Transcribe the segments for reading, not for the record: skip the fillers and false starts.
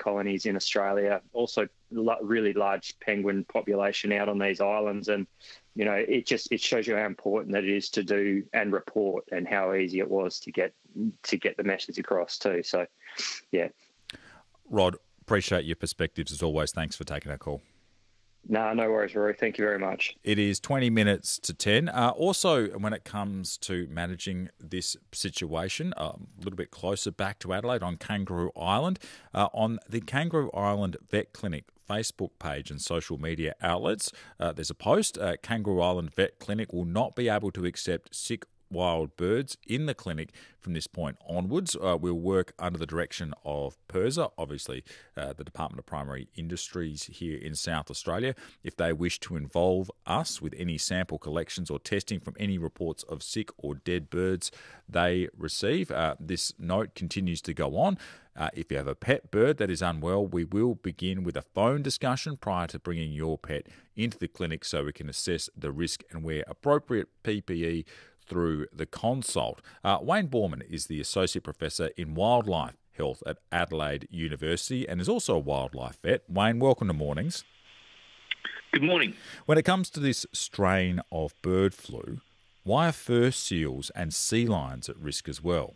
colonies in Australia, also really large penguin population out on these islands. And, it shows you how important that it is to do and report, and how easy it was to get the message across too. So, yeah. Rod, appreciate your perspectives as always. Thanks for taking our call. No worries, Rory. Thank you very much. It is 20 minutes to 10. Also, when it comes to managing this situation, a little bit closer back to Adelaide on Kangaroo Island, on the Kangaroo Island Vet Clinic Facebook page and social media outlets, there's a post. Kangaroo Island Vet Clinic will not be able to accept sick wild birds in the clinic from this point onwards. We'll work under the direction of PIRSA, obviously the Department of Primary Industries here in South Australia. If they wish to involve us with any sample collections or testing from any reports of sick or dead birds they receive, this note continues to go on. If you have a pet bird that is unwell, we will begin with a phone discussion prior to bringing your pet into the clinic so we can assess the risk and wear appropriate PPE through the consult. Wayne Borman is the Associate Professor in Wildlife Health at Adelaide University and is also a wildlife vet. Wayne, welcome to Mornings. Good morning. When it comes to this strain of bird flu, why are fur seals and sea lions at risk as well?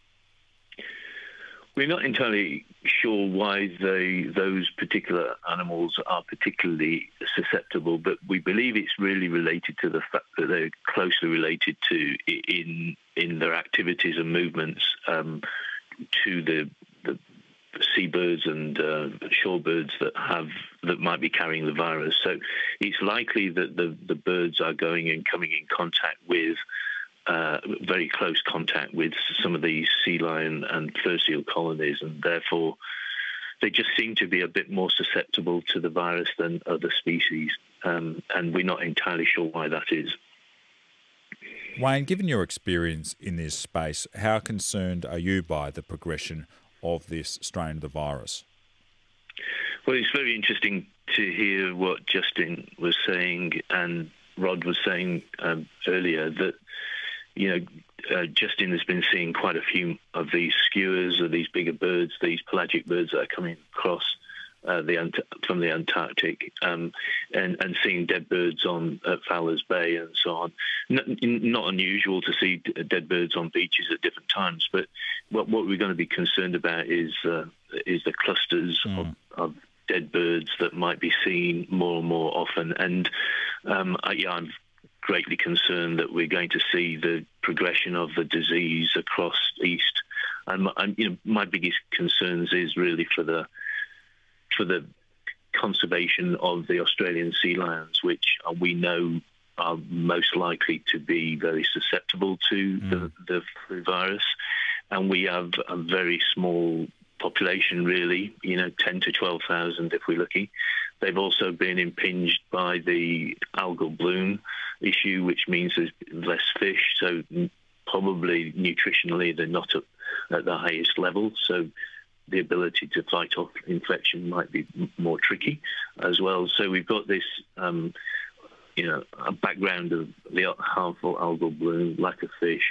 We're not entirely sure why those particular animals are particularly susceptible, but we believe it's really related to the fact that they're closely related to in their activities and movements to the seabirds and shorebirds that might be carrying the virus. So it's likely that the birds are going and coming in contact with very close contact with some of these sea lion and fur seal colonies, and therefore they just seem to be a bit more susceptible to the virus than other species, and we're not entirely sure why that is. Wayne, given your experience in this space, how concerned are you by the progression of this strain of the virus? Well, it's very interesting to hear what Justin was saying and Rod was saying earlier, that Justin has been seeing quite a few of these skuas, or these bigger birds, these pelagic birds that are coming across from the Antarctic, and seeing dead birds at Fowler's Bay and so on. Not unusual to see dead birds on beaches at different times, but what we're going to be concerned about is the clusters of dead birds that might be seen more and more often. And I'm greatly concerned that we're going to see the progression of the disease across east. And my biggest concerns is really for the conservation of the Australian sea lions, which we know are most likely to be very susceptible to the flu virus. And we have a very small population, really, 10 to 12,000 if we're lucky. They've also been impinged by the algal bloom issue, which means there's less fish, so probably nutritionally they're not at the highest level, so the ability to fight off infection might be more tricky as well. So we've got this a background of the harmful algal bloom, lack of fish.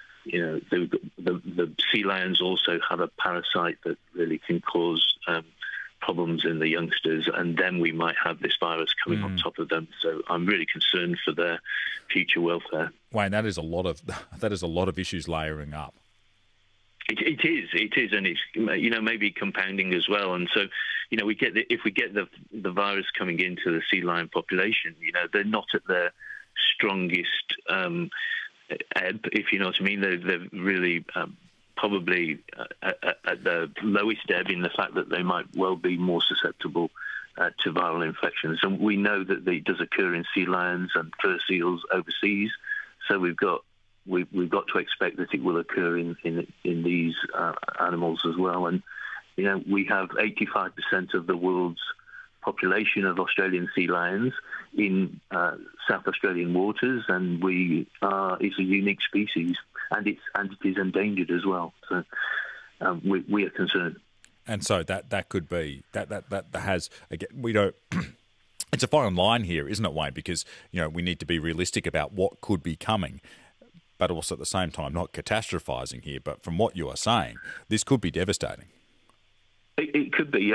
The sea lions also have a parasite that really can cause problems in the youngsters, and then we might have this virus coming on top of them. So I'm really concerned for their future welfare. Wayne, that is a lot of issues layering up. It is, and it's maybe compounding as well. And so if we get the virus coming into the sea lion population, they're not at their strongest ebb, if you know what I mean. They're really probably at the lowest ebb, in the fact that they might well be more susceptible to viral infections. And we know that it does occur in sea lions and fur seals overseas. So we've got to expect that it will occur in these animals as well. And we have 85% of the world's population of Australian sea lions in South Australian waters, and it's a unique species, and it is endangered as well. So we are concerned. And so that could be that has, again, we don't. It's a fine line here, isn't it, Wayne? Because we need to be realistic about what could be coming, but also at the same time not catastrophising here. But from what you are saying, this could be devastating. It could be.